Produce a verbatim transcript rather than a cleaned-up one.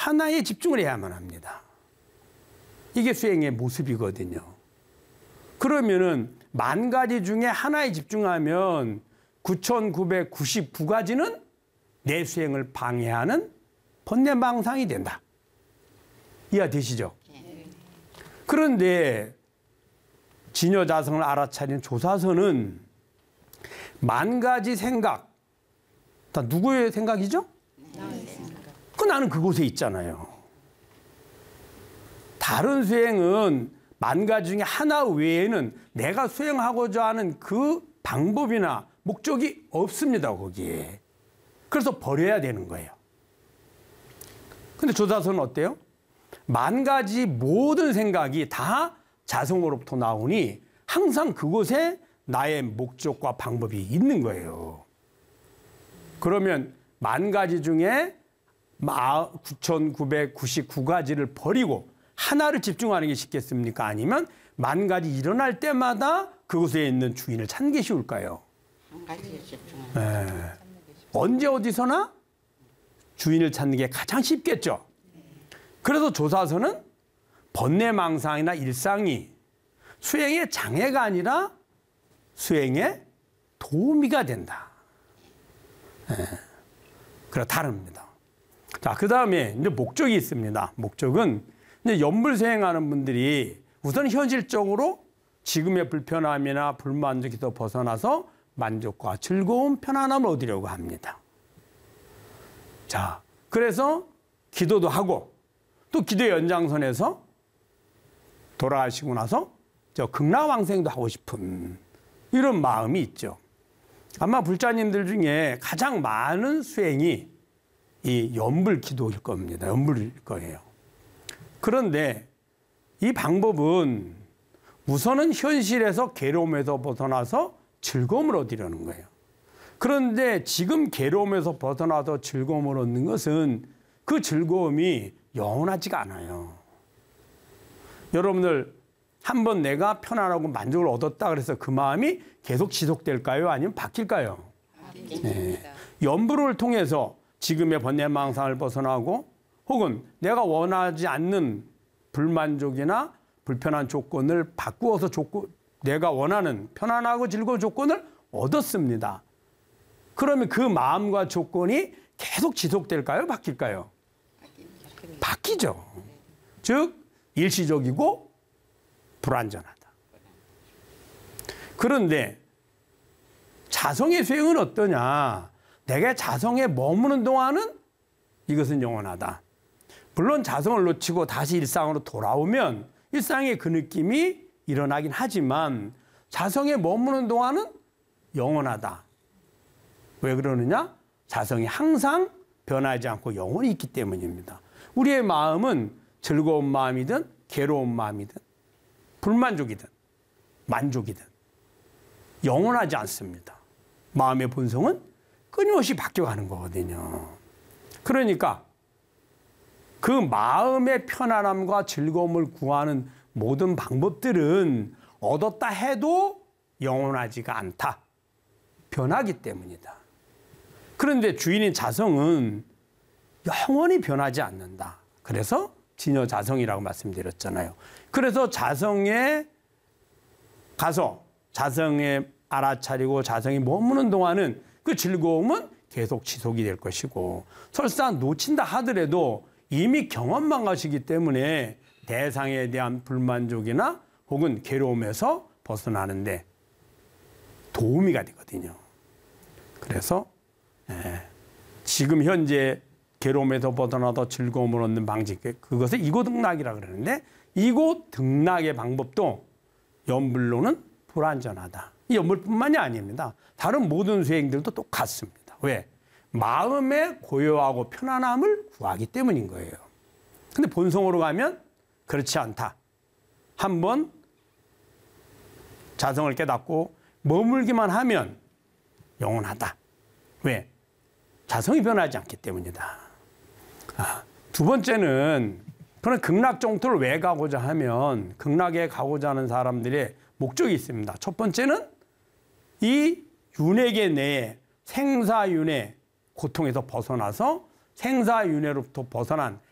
하나에 집중을 해야만 합니다. 이게 수행의 모습이거든요. 그러면은 만 가지 중에 하나에 집중하면 구천구백구십구 가지는 내 수행을 방해하는 번뇌망상이 된다. 이해되시죠? 그런데 진여자성을 알아차린 조사서는 만 가지 생각, 다 누구의 생각이죠? 그 나는 그곳에 있잖아요. 다른 수행은 만 가지 중에 하나 외에는 내가 수행하고자 하는 그 방법이나 목적이 없습니다, 거기에. 그래서 버려야 되는 거예요. 근데 조사서는 어때요? 만 가지 모든 생각이 다 자성으로부터 나오니 항상 그곳에 나의 목적과 방법이 있는 거예요. 그러면 만 가지 중에 구천구백구십구 가지를 버리고 하나를 집중하는 게 쉽겠습니까? 아니면 만 가지 일어날 때마다 그곳에 있는 주인을 찾는 게 쉬울까요? 한 가지에 집중하는 네. 언제 어디서나 주인을 찾는 게 가장 쉽겠죠. 그래서 조사서는 번뇌망상이나 일상이 수행의 장애가 아니라 수행의 도우미가 된다. 네. 그래 다릅니다. 자, 그 다음에 이제 목적이 있습니다. 목적은 이제 연불수행하는 분들이 우선 현실적으로 지금의 불편함이나 불만족에서 벗어나서 만족과 즐거움, 편안함을 얻으려고 합니다. 자, 그래서 기도도 하고 또 기도의 연장선에서 돌아가시고 나서 저 극락왕생도 하고 싶은 이런 마음이 있죠. 아마 불자님들 중에 가장 많은 수행이 이 연불 기도일 겁니다. 연불일 거예요. 그런데 이 방법은 우선은 현실에서 괴로움에서 벗어나서 즐거움을 얻으려는 거예요. 그런데 지금 괴로움에서 벗어나서 즐거움을 얻는 것은 그 즐거움이 영원하지가 않아요. 여러분들 한번 내가 편안하고 만족을 얻었다 그래서 그 마음이 계속 지속될까요? 아니면 바뀔까요? 네. 연불을 통해서 지금의 번뇌망상을 벗어나고 혹은 내가 원하지 않는 불만족이나 불편한 조건을 바꾸어서 조건, 내가 원하는 편안하고 즐거운 조건을 얻었습니다. 그러면 그 마음과 조건이 계속 지속될까요? 바뀔까요? 바뀌죠. 즉 일시적이고 불완전하다. 그런데 자성의 수행은 어떠냐? 내가 자성에 머무는 동안은 이것은 영원하다. 물론 자성을 놓치고 다시 일상으로 돌아오면 일상의 그 느낌이 일어나긴 하지만 자성에 머무는 동안은 영원하다. 왜 그러느냐? 자성이 항상 변하지 않고 영원히 있기 때문입니다. 우리의 마음은 즐거운 마음이든 괴로운 마음이든 불만족이든 만족이든 영원하지 않습니다. 마음의 본성은 끊임없이 바뀌어가는 거거든요. 그러니까 그 마음의 편안함과 즐거움을 구하는 모든 방법들은 얻었다 해도 영원하지가 않다. 변하기 때문이다. 그런데 주인인 자성은 영원히 변하지 않는다. 그래서 진여자성이라고 말씀드렸잖아요. 그래서 자성에 가서 자성에 알아차리고 자성이 머무는 동안은 그 즐거움은 계속 지속이 될 것이고 설사 놓친다 하더라도 이미 경험만 가시기 때문에 대상에 대한 불만족이나 혹은 괴로움에서 벗어나는데 도우미가 되거든요. 그래서 예, 지금 현재 괴로움에서 벗어나서 즐거움을 얻는 방식, 그것을 이고등락이라고 그러는데 이고 등락의 방법도 연불로는 불완전하다. 이 연불뿐만이 아닙니다. 다른 모든 수행들도 똑같습니다. 왜? 마음의 고요하고 편안함을 구하기 때문인 거예요. 근데 본성으로 가면 그렇지 않다. 한번 자성을 깨닫고 머물기만 하면 영원하다. 왜? 자성이 변하지 않기 때문이다. 아, 두 번째는 그런 극락 정토를 왜 가고자 하면 극락에 가고자 하는 사람들의 목적이 있습니다. 첫 번째는 이 윤회계 내에 생사윤회 고통에서 벗어나서 생사윤회로부터 벗어난